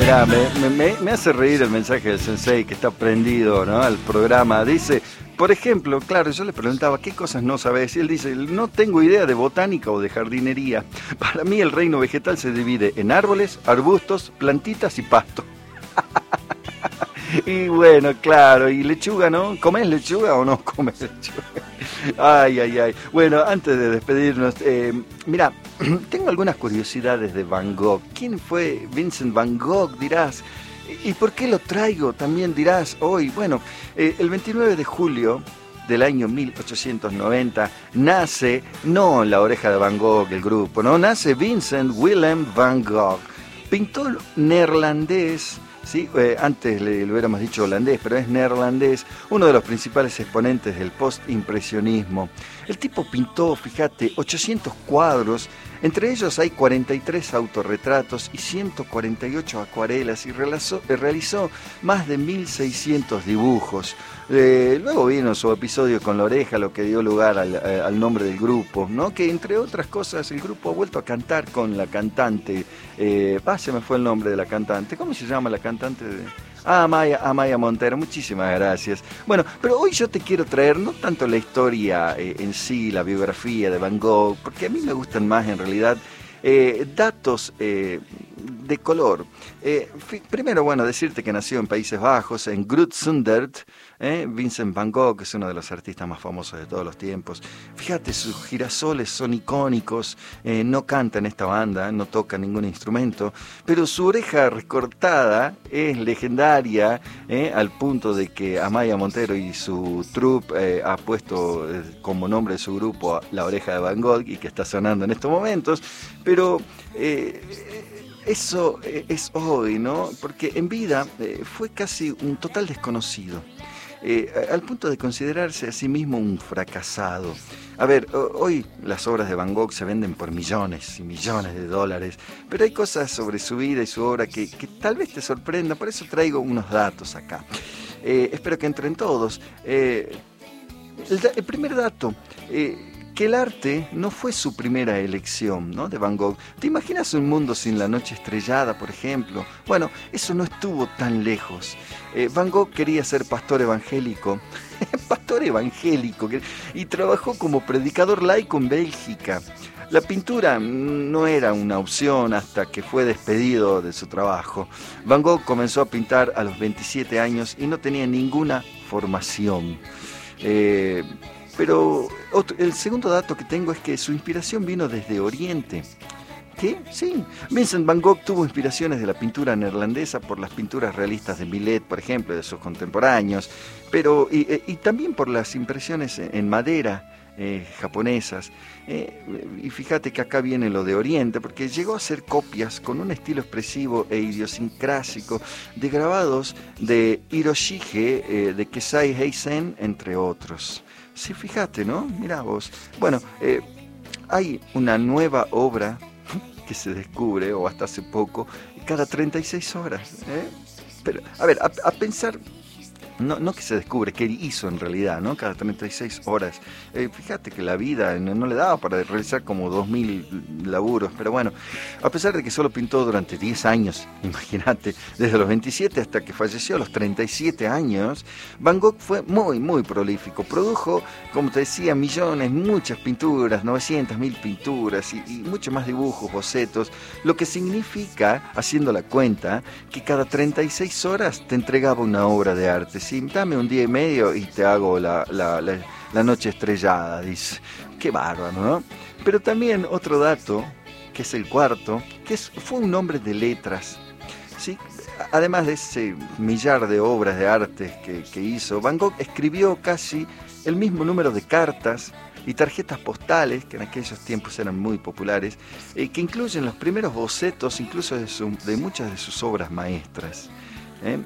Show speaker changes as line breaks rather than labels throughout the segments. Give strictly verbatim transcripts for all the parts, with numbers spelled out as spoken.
mirá, me, me, me hace reír el mensaje del sensei que está prendido, ¿no?, al programa. Dice, por ejemplo, claro, yo le preguntaba qué cosas no sabes y él dice, no tengo idea de botánica o de jardinería. Para mí el reino vegetal se divide en árboles, arbustos, plantitas y pasto. Y bueno, claro, y lechuga, ¿no? ¿Comes lechuga o no comes lechuga? Ay, ay, ay. Bueno, antes de despedirnos, eh, mira, tengo algunas curiosidades de Van Gogh. ¿Quién fue Vincent Van Gogh, dirás? ¿Y por qué lo traigo? También dirás hoy. Bueno, eh, el veintinueve de julio del año mil ochocientos noventa nace, no La Oreja de Van Gogh, el grupo, no, nace Vincent Willem Van Gogh, pintor neerlandés. Sí, eh, antes le, le hubiéramos dicho holandés, pero es neerlandés, uno de los principales exponentes del post-impresionismo. El tipo pintó, fíjate, ochocientos cuadros, entre ellos hay cuarenta y tres autorretratos y ciento cuarenta y ocho acuarelas, y realizó, eh, realizó más de mil seiscientos dibujos. Eh, luego vino su episodio con La Oreja, lo que dio lugar al, eh, al nombre del grupo, ¿no? Que entre otras cosas el grupo ha vuelto a cantar con la cantante, eh, ah, se me fue el nombre de la cantante, ¿cómo se llama la cantante de...? Ah, Amaya, Amaya Montero, muchísimas gracias. Bueno, pero hoy yo te quiero traer no tanto la historia eh, en sí, la biografía de Van Gogh, porque a mí me gustan más en realidad eh, datos eh, de color. Eh, primero, bueno, decirte que nació en Países Bajos, en Groot-Zundert. ¿Eh? Vincent Van Gogh es uno de los artistas más famosos de todos los tiempos. Fíjate, sus girasoles son icónicos, eh, no canta en esta banda, no toca ningún instrumento, pero su oreja recortada es legendaria, eh, al punto de que Amaya Montero y su troupe eh, ha puesto eh, como nombre de su grupo La Oreja de Van Gogh, y que está sonando en estos momentos, pero... Eh, Eso es hoy, ¿no? Porque en vida eh, fue casi un total desconocido, eh, al punto de considerarse a sí mismo un fracasado. A ver, hoy las obras de Van Gogh se venden por millones y millones de dólares, pero hay cosas sobre su vida y su obra que, que tal vez te sorprendan, por eso traigo unos datos acá. Eh, espero que entren todos. Eh, el, el primer dato... Eh, que el arte no fue su primera elección, ¿no?, de Van Gogh. ¿Te imaginas un mundo sin la noche estrellada, por ejemplo? Bueno, eso no estuvo tan lejos. Eh, Van Gogh quería ser pastor evangélico, pastor evangélico, y trabajó como predicador laico en Bélgica. La pintura no era una opción hasta que fue despedido de su trabajo. Van Gogh comenzó a pintar a los veintisiete años y no tenía ninguna formación. Eh... Pero otro, el segundo dato que tengo es que su inspiración vino desde Oriente. ¿Qué? Sí. Vincent Van Gogh tuvo inspiraciones de la pintura neerlandesa por las pinturas realistas de Millet, por ejemplo, de sus contemporáneos, pero y, y también por las impresiones en madera eh, japonesas. Eh, y fíjate que acá viene lo de Oriente, porque llegó a hacer copias con un estilo expresivo e idiosincrásico de grabados de Hiroshige, eh, de Kesai Heisen, entre otros. Sí, fíjate, ¿no? Mirá vos. Bueno, eh, hay una nueva obra que se descubre, o hasta hace poco, cada treinta y seis horas. ¿eh? Pero, a ver, a, a pensar... No, no que se descubre, que hizo en realidad, ¿no? Cada treinta y seis horas. Eh, fíjate que la vida no, no le daba para realizar como dos mil laburos, pero bueno, a pesar de que solo pintó durante diez años, imagínate, desde los veintisiete hasta que falleció a los treinta y siete años, Van Gogh fue muy, muy prolífico. Produjo, como te decía, millones, muchas pinturas, novecientas mil pinturas y, y muchos más dibujos, bocetos, lo que significa, haciendo la cuenta, que cada treinta y seis horas te entregaba una obra de arte. Sí, dame un día y medio y te hago la, la, la, la noche estrellada, dice. Qué bárbaro, ¿no? Pero también otro dato, que es el cuarto, que es, fue un hombre de letras, ¿sí? Además de ese millar de obras de arte que, que hizo, Van Gogh escribió casi el mismo número de cartas y tarjetas postales, que en aquellos tiempos eran muy populares, eh, que incluyen los primeros bocetos, incluso de, su, de muchas de sus obras maestras. ¿eh?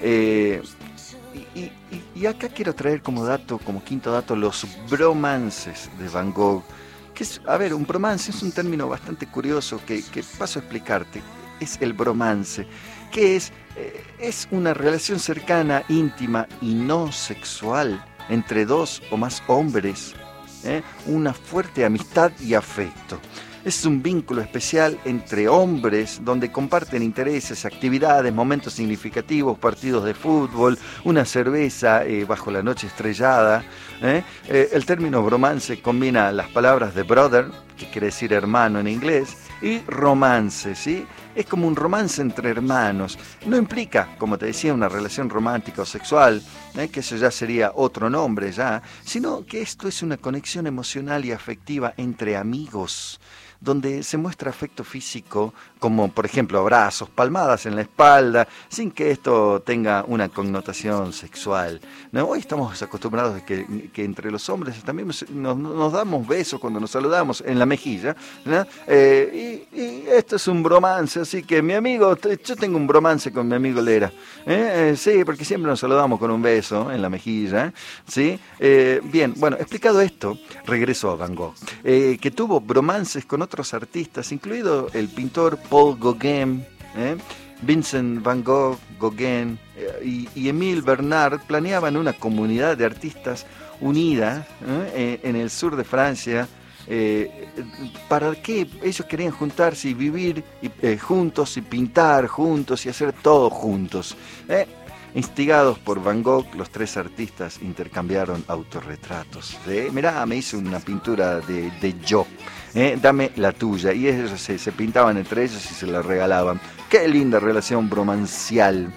Eh, Y, y, y acá quiero traer como dato, como quinto dato, los bromances de Van Gogh. Que es, a ver, un bromance es un término bastante curioso que, que paso a explicarte. Es el bromance, que es, eh, es una relación cercana, íntima y no sexual entre dos o más hombres, ¿eh? Una fuerte amistad y afecto. Es un vínculo especial entre hombres donde comparten intereses, actividades, momentos significativos, partidos de fútbol, una cerveza eh, bajo la noche estrellada. ¿eh? Eh, el término bromance combina las palabras de brother, que quiere decir hermano en inglés, y romance, ¿sí? Es como un romance entre hermanos. No implica, como te decía, una relación romántica o sexual, ¿eh? que eso ya sería otro nombre ya, sino que esto es una conexión emocional y afectiva entre amigos, donde se muestra afecto físico, como por ejemplo abrazos, palmadas en la espalda, sin que esto tenga una connotación sexual, ¿no? Hoy estamos acostumbrados a que, que entre los hombres también nos, nos damos besos cuando nos saludamos en la mejilla, ¿no? Eh, y, y esto es un bromance, así que mi amigo, yo tengo un bromance con mi amigo Lera, ¿eh? Eh, sí, porque siempre nos saludamos con un beso en la mejilla, ¿sí? Eh, bien, bueno, explicado esto, regreso a Van Gogh, eh, que tuvo bromances con otros otros artistas, incluido el pintor Paul Gauguin, ¿eh? Vincent Van Gogh, Gauguin eh, y, y Émile Bernard planeaban una comunidad de artistas unida ¿eh? en el sur de Francia. Eh, ¿Para qué? Ellos querían juntarse y vivir y, eh, juntos y pintar juntos y hacer todo juntos. ¿eh? Instigados por Van Gogh, los tres artistas intercambiaron autorretratos. ¿eh? Mirá, me hice una pintura de, de yo. ¿Eh? Dame la tuya. Y ellos se, se pintaban entre ellos y se la regalaban. Qué linda relación bromancial.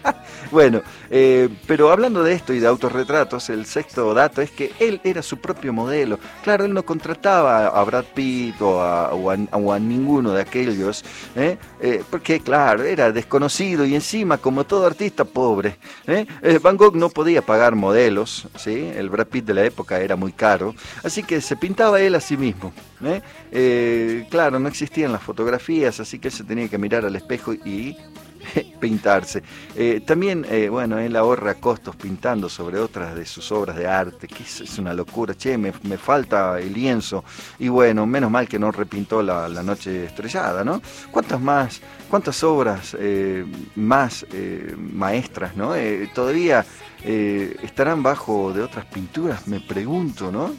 Bueno, eh, pero hablando de esto y de autorretratos, el sexto dato es que él era su propio modelo. Claro, él no contrataba a Brad Pitt o a, o a, o a ninguno de aquellos, ¿eh? Eh, porque claro, era desconocido y encima, como todo artista, pobre. ¿eh? Eh, Van Gogh no podía pagar modelos, ¿sí? El Brad Pitt de la época era muy caro, así que se pintaba él a sí mismo. ¿eh? Eh, claro, no existían las fotografías, así que él se tenía que mirar al espejo y pintarse. Eh, también, eh, bueno, él ahorra costos pintando sobre otras de sus obras de arte, que es, es una locura. Che, me, me falta el lienzo. Y bueno, menos mal que no repintó la, la noche estrellada, ¿no? ¿Cuántas más, cuántas obras eh, más eh, maestras, ¿no? Eh, todavía eh, estarán bajo de otras pinturas, me pregunto, ¿no?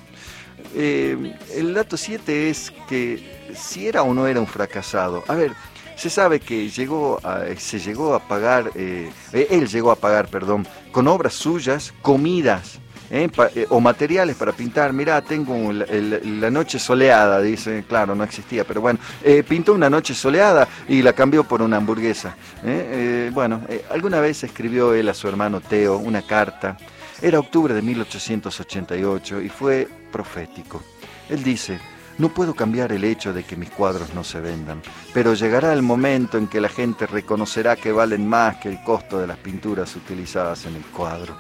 Eh, el dato siete es que si era o no era un fracasado. A ver, se sabe que llegó a, se llegó a pagar, eh, él llegó a pagar, perdón, con obras suyas, comidas eh, pa, eh, o materiales para pintar. Mirá, tengo la, la noche soleada, dice, claro, no existía, pero bueno, eh, pintó una noche soleada y la cambió por una hamburguesa. Eh, eh, bueno, eh, alguna vez escribió él a su hermano Theo una carta. Era octubre de mil ochocientos ochenta y ocho y fue profético. Él dice: no puedo cambiar el hecho de que mis cuadros no se vendan, pero llegará el momento en que la gente reconocerá que valen más que el costo de las pinturas utilizadas en el cuadro.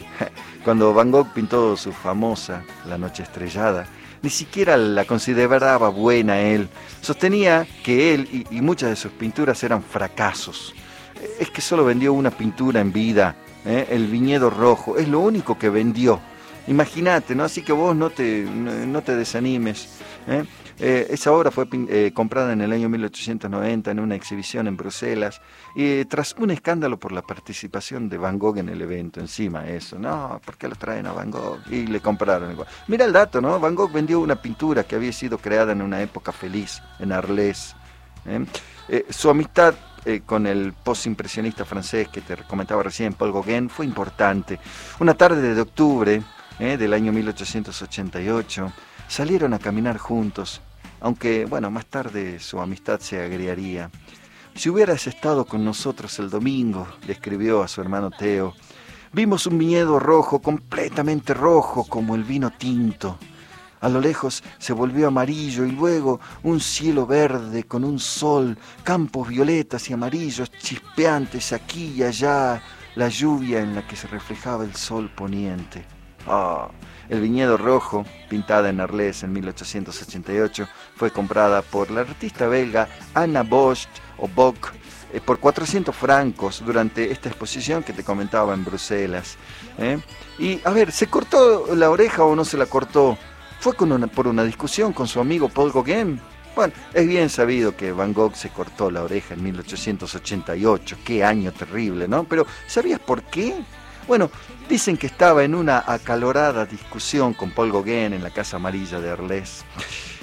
Cuando Van Gogh pintó su famosa La noche estrellada, ni siquiera la consideraba buena él. Sostenía que él y, y muchas de sus pinturas eran fracasos. Es que solo vendió una pintura en vida, ¿eh? El viñedo rojo, es lo único que vendió. Imagínate, ¿no? Así que vos no te, no te desanimes. ¿eh? Eh, esa obra fue eh, comprada en el año mil ochocientos noventa en una exhibición en Bruselas y eh, tras un escándalo por la participación de Van Gogh en el evento, encima eso, no, ¿por qué lo traen a Van Gogh? Y le compraron igual. Mira el dato, ¿no? Van Gogh vendió una pintura que había sido creada en una época feliz, en Arles. ¿eh? Eh, su amistad Eh, con el postimpresionista francés que te comentaba recién, Paul Gauguin, fue importante. Una tarde de octubre eh, del año mil ochocientos ochenta y ocho salieron a caminar juntos, aunque bueno, más tarde su amistad se agriaría. Si hubieras estado con nosotros el domingo, le escribió a su hermano Theo, vimos un viñedo rojo, completamente rojo, como el vino tinto. A lo lejos se volvió amarillo y luego un cielo verde con un sol, campos violetas y amarillos chispeantes aquí y allá, la lluvia en la que se reflejaba el sol poniente. Oh, el viñedo rojo, pintada en Arles en mil ochocientos ochenta y ocho, fue comprada por la artista belga Anna Bosch o Bock eh, por cuatrocientos francos durante esta exposición que te comentaba en Bruselas. ¿eh? Y a ver, ¿se cortó la oreja o no se la cortó? ¿Fue con una, por una discusión con su amigo Paul Gauguin? Bueno, es bien sabido que Van Gogh se cortó la oreja en mil ochocientos ochenta y ocho. Qué año terrible, ¿no? Pero ¿sabías por qué? Bueno, dicen que estaba en una acalorada discusión con Paul Gauguin en la Casa Amarilla de Arles.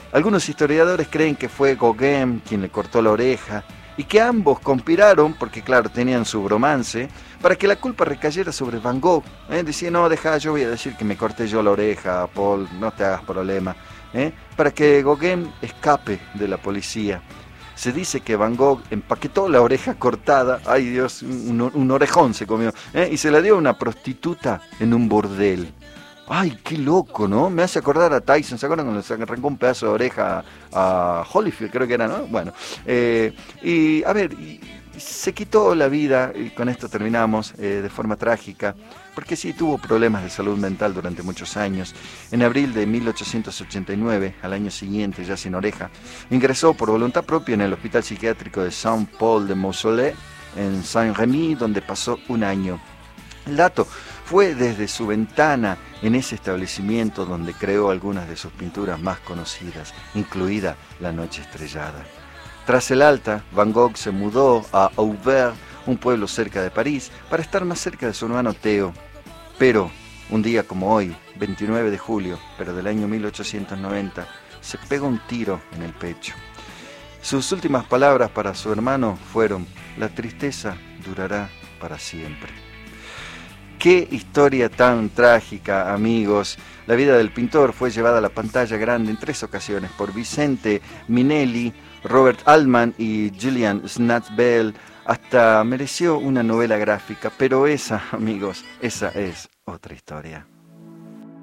Algunos historiadores creen que fue Gauguin quien le cortó la oreja y que ambos conspiraron, porque claro, tenían su bromance, para que la culpa recayera sobre Van Gogh. ¿eh? Decía, no, deja, yo voy a decir que me corté yo la oreja, Paul, no te hagas problema. ¿eh? Para que Gauguin escape de la policía. Se dice que Van Gogh empaquetó la oreja cortada, ay Dios, un, un orejón se comió, ¿eh? y se la dio a una prostituta en un bordel. Ay, qué loco, ¿no? Me hace acordar a Tyson, ¿se acuerdan cuando se arrancó un pedazo de oreja a Holyfield, creo que era, ¿no? Bueno, eh, y a ver, y se quitó la vida, y con esto terminamos, eh, de forma trágica, porque sí, tuvo problemas de salud mental durante muchos años. En abril de mil ochocientos ochenta y nueve, al año siguiente, ya sin oreja, ingresó por voluntad propia en el Hospital Psiquiátrico de Saint-Paul de Mausolée, en Saint-Rémy, donde pasó un año. El dato fue desde su ventana en ese establecimiento donde creó algunas de sus pinturas más conocidas, incluida La Noche Estrellada. Tras el alta, Van Gogh se mudó a Auvers, un pueblo cerca de París, para estar más cerca de su hermano Theo. Pero, un día como hoy, veintinueve de julio, pero del año mil ochocientos noventa, se pegó un tiro en el pecho. Sus últimas palabras para su hermano fueron: la tristeza durará para siempre. Qué historia tan trágica, amigos. La vida del pintor fue llevada a la pantalla grande en tres ocasiones por Vicente Minelli, Robert Altman y Julian Snapbell. Hasta mereció una novela gráfica, pero esa, amigos, esa es otra historia.